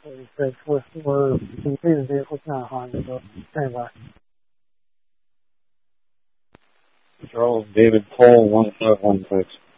36. You can see the vehicle's not haunted, so stand by. Charles David Cole 1516.